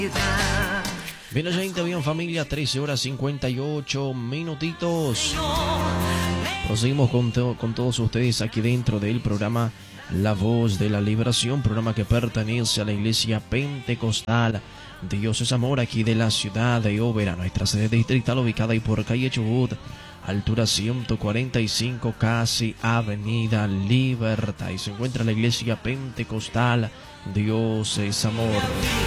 Bien, gente, bien familia, 13 horas 58 minutitos. Proseguimos con todos ustedes aquí dentro del programa La Voz de la Liberación, programa que pertenece a la Iglesia Pentecostal Dios es Amor, aquí de la ciudad de Oberá, nuestra sede distrital ubicada ahí por calle Chubut, altura 145, casi Avenida Libertad. Y se encuentra la Iglesia Pentecostal Dios es Amor.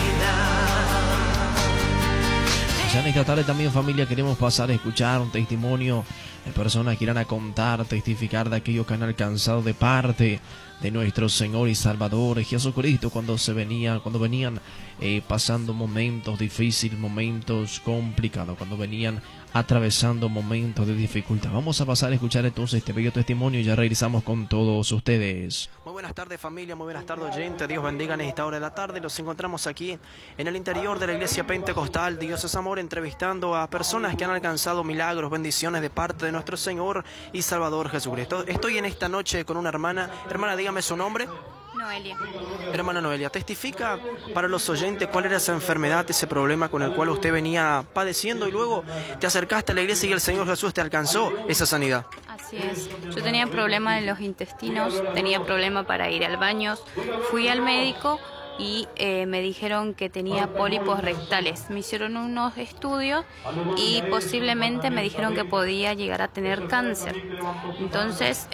En esta tarde también, familia, queremos pasar a escuchar un testimonio de personas que irán a contar, testificar de aquello que han alcanzado de parte de nuestro Señor y Salvador Jesucristo cuando venían pasando momentos difíciles, momentos complicados, cuando venían atravesando momentos de dificultad. Vamos a pasar a escuchar entonces este bello testimonio y ya regresamos con todos ustedes. Muy buenas tardes, familia, muy buenas tardes, oyentes. Dios bendiga en esta hora de la tarde. Nos encontramos aquí en el interior de la Iglesia Pentecostal Dios es Amor, entrevistando a personas que han alcanzado milagros, bendiciones de parte de nuestro Señor y Salvador Jesucristo. Estoy en esta noche con una hermana. Hermana, dígame su nombre. Noelia. Hermana Noelia, testifica para los oyentes cuál era esa enfermedad, ese problema con el cual usted venía padeciendo y luego te acercaste a la iglesia y el Señor Jesús te alcanzó esa sanidad. Así es. Yo tenía problemas en los intestinos, tenía problema para ir al baño, fui al médico y me dijeron que tenía pólipos rectales. Me hicieron unos estudios y posiblemente me dijeron que podía llegar a tener cáncer. Entonces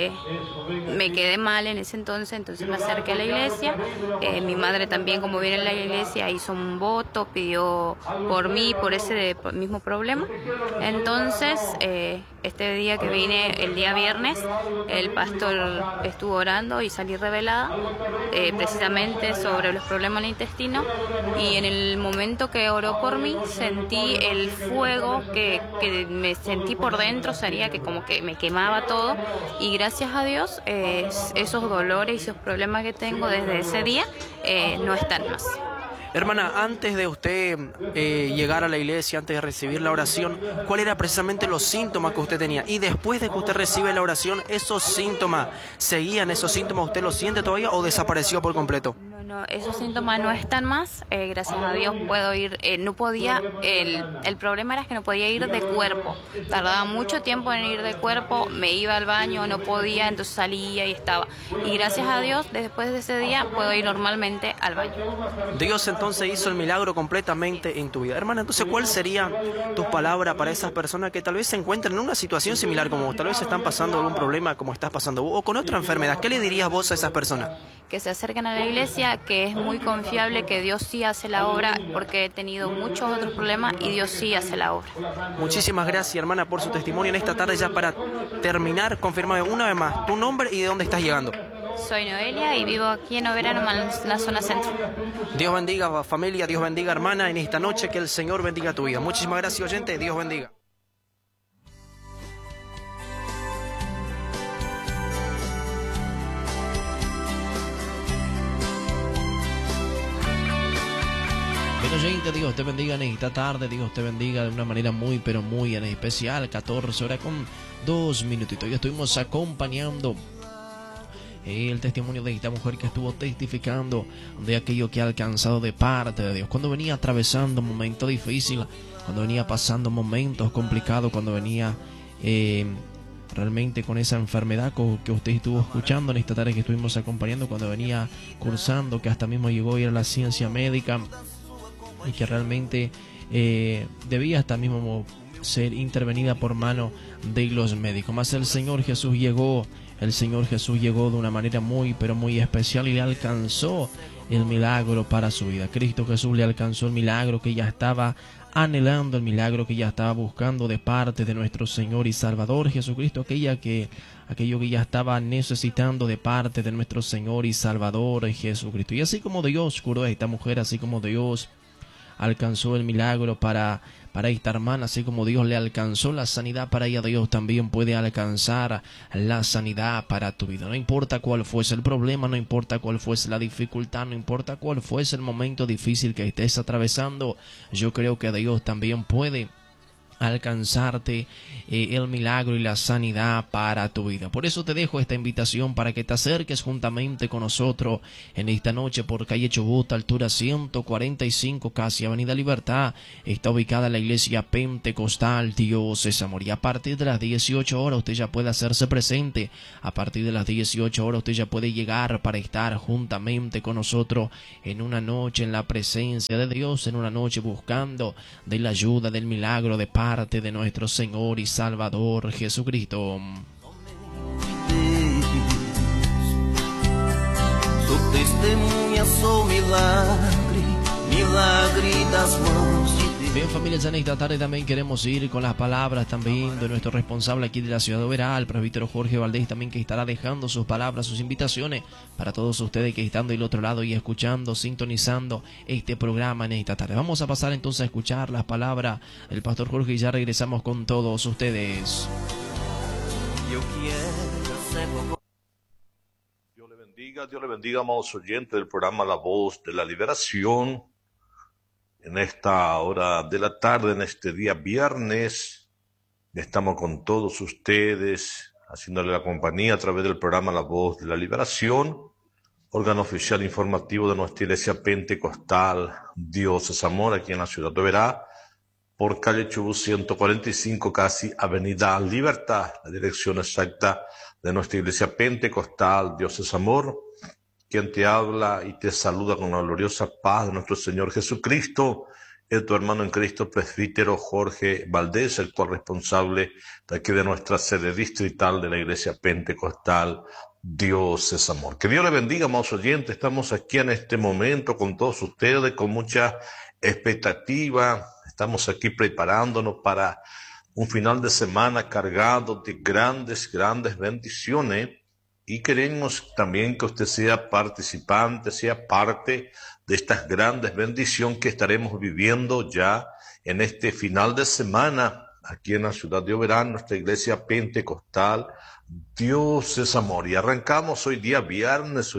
me quedé mal en ese entonces me acerqué a la iglesia. Mi madre también, como viene en la iglesia, hizo un voto, pidió por mí, por ese mismo problema. Entonces este día que vine, el día viernes, el pastor estuvo orando y salí revelada precisamente sobre los problemas del intestino, y en el momento que oró por mí sentí el fuego que me sentí por dentro, sería que como que me quemaba todo, y gracias a Dios esos dolores y esos problemas que tengo desde ese día no están más. Hermana, antes de usted llegar a la iglesia, antes de recibir la oración, ¿cuáles eran precisamente los síntomas que usted tenía? Y después de que usted recibe la oración, ¿esos síntomas seguían? ¿Esos síntomas usted los siente todavía o desapareció por completo? No, esos síntomas no están más, gracias a Dios puedo ir, no podía, el problema era que no podía ir de cuerpo, tardaba mucho tiempo en ir de cuerpo, me iba al baño, no podía, entonces salía y estaba, y gracias a Dios después de ese día puedo ir normalmente al baño. Dios entonces hizo el milagro completamente en tu vida. Hermana, entonces, ¿cuál sería tu palabra para esas personas que tal vez se encuentran en una situación similar como vos, tal vez están pasando algún problema como estás pasando vos, o con otra enfermedad? ¿Qué le dirías vos a esas personas? Que se acerquen a la iglesia, que es muy confiable, que Dios sí hace la obra, porque he tenido muchos otros problemas y Dios sí hace la obra. Muchísimas gracias, hermana, por su testimonio en esta tarde. Ya para terminar, confirmame una vez más tu nombre y de dónde estás llegando. Soy Noelia y vivo aquí en Oberá, en la zona centro. Dios bendiga, familia, Dios bendiga, hermana, en esta noche, que el Señor bendiga tu vida. Muchísimas gracias, oyente, Dios bendiga. Bueno, gente, Dios te bendiga en esta tarde, Dios te bendiga de una manera muy, pero muy en especial. 14 horas con 2 minutitos. Hoy estuvimos acompañando el testimonio de esta mujer que estuvo testificando de aquello que ha alcanzado de parte de Dios. Cuando venía atravesando un momento difícil, cuando venía pasando momentos complicados, cuando venía realmente con esa enfermedad que usted estuvo escuchando en esta tarde que estuvimos acompañando, cuando venía cursando, que hasta mismo llegó a ir a la ciencia médica y que realmente debía hasta mismo ser intervenida por mano de los médicos. Mas el Señor Jesús llegó de una manera muy, pero muy especial y le alcanzó el milagro para su vida. Cristo Jesús le alcanzó el milagro que ella estaba anhelando, el milagro que ella estaba buscando de parte de nuestro Señor y Salvador Jesucristo, aquello que ella estaba necesitando de parte de nuestro Señor y Salvador Jesucristo. Y así como Dios curó a esta mujer, así como Dios alcanzó el milagro para esta hermana, así como Dios le alcanzó la sanidad para ella, Dios también puede alcanzar la sanidad para tu vida. No importa cuál fuese el problema, no importa cuál fuese la dificultad, no importa cuál fuese el momento difícil que estés atravesando, yo creo que Dios también puede alcanzarte el milagro y la sanidad para tu vida. Por eso te dejo esta invitación para que te acerques juntamente con nosotros en esta noche por calle Chubut, altura 145, casi Avenida Libertad. Está ubicada la iglesia Pentecostal Dios es Amor. Y a partir de las 18 horas usted ya puede hacerse presente. A partir de las 18 horas usted ya puede llegar para estar juntamente con nosotros en una noche en la presencia de Dios, en una noche buscando de la ayuda, del milagro de parte de nuestro Señor y Salvador Jesucristo. Sou testemunha, sou milagre, milagre das mãos de Deus. Bien, familias, en esta tarde también queremos ir con las palabras también de nuestro responsable aquí de la ciudad de Oberá, el presbítero Jorge Valdés, también, que estará dejando sus palabras, sus invitaciones para todos ustedes que están del otro lado y escuchando, sintonizando este programa en esta tarde. Vamos a pasar entonces a escuchar las palabras del pastor Jorge y ya regresamos con todos ustedes. Dios le bendiga, amados oyentes del programa La Voz de la Liberación. En esta hora de la tarde, en este día viernes, estamos con todos ustedes, haciéndole la compañía a través del programa La Voz de la Liberación, órgano oficial informativo de nuestra iglesia pentecostal Dios es Amor, aquí en la ciudad de Oberá, por calle Chubut 145, casi Avenida Libertad, la dirección exacta de nuestra iglesia pentecostal Dios es Amor. Quien te habla y te saluda con la gloriosa paz de nuestro Señor Jesucristo es tu hermano en Cristo, presbítero Jorge Valdés, el cual responsable de aquí de nuestra sede distrital de la iglesia pentecostal Dios es Amor. Que Dios le bendiga, amados oyentes. Estamos aquí en este momento con todos ustedes, con mucha expectativa. Estamos aquí preparándonos para un final de semana cargado de grandes bendiciones. Y queremos también que usted sea participante, sea parte de estas grandes bendiciones que estaremos viviendo ya en este final de semana aquí en la ciudad de Oberá, nuestra iglesia pentecostal Dios es Amor. Y arrancamos hoy día viernes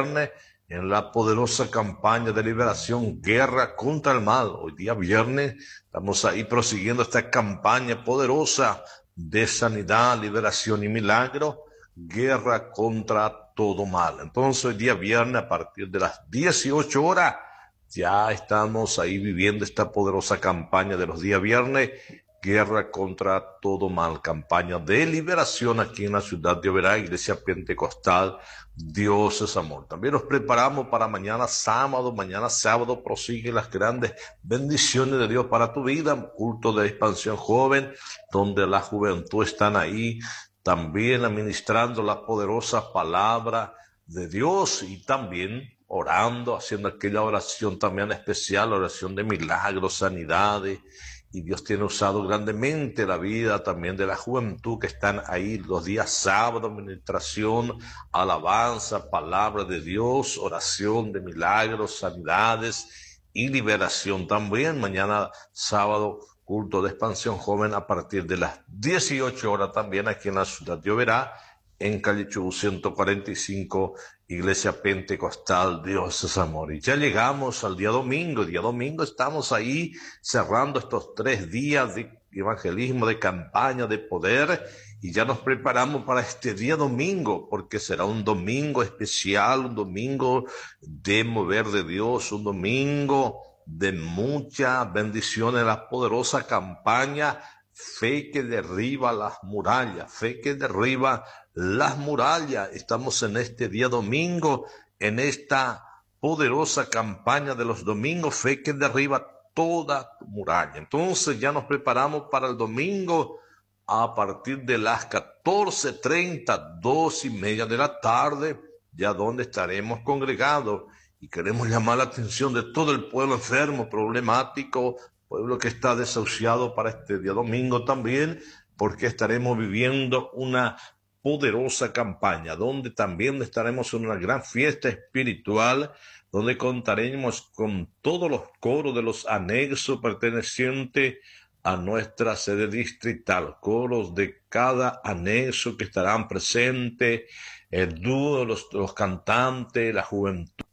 en la poderosa campaña de liberación, guerra contra el mal. Hoy día viernes estamos ahí prosiguiendo esta campaña poderosa de sanidad, liberación y milagro. Guerra contra todo mal. Entonces hoy día viernes a partir de las 18 horas ya estamos ahí viviendo esta poderosa campaña de los días viernes, guerra contra todo mal, campaña de liberación aquí en la ciudad de Oberá, iglesia pentecostal Dios es Amor. También nos preparamos para mañana sábado prosigue las grandes bendiciones de Dios para tu vida, culto de expansión joven, donde la juventud están ahí también administrando la poderosa palabra de Dios y también orando, haciendo aquella oración también especial, oración de milagros, sanidades. Y Dios tiene usado grandemente la vida también de la juventud que están ahí los días sábados, administración, alabanza, palabra de Dios, oración de milagros, sanidades y liberación. También mañana sábado, culto de expansión joven a partir de las 18 horas también aquí en la ciudad de Oberá, en calle Chubut 145, iglesia pentecostal Dios es Amor. Y ya llegamos al día domingo. El día domingo estamos ahí cerrando estos 3 días de evangelismo, de campaña, de poder, y ya nos preparamos para este día domingo, porque será un domingo especial, un domingo de mover de Dios, un domingo de mucha bendición en la poderosa campaña Fe que derriba las murallas, fe que derriba las murallas. Estamos en este día domingo, en esta poderosa campaña de los domingos, fe que derriba toda muralla. Entonces ya nos preparamos para el domingo a partir de las 14:30, 2:30 de la tarde, ya donde estaremos congregados. Y queremos llamar la atención de todo el pueblo enfermo, problemático, pueblo que está desahuciado para este día domingo también, porque estaremos viviendo una poderosa campaña, donde también estaremos en una gran fiesta espiritual, donde contaremos con todos los coros de los anexos pertenecientes a nuestra sede distrital, coros de cada anexo que estarán presentes, el dúo, los cantantes, la juventud,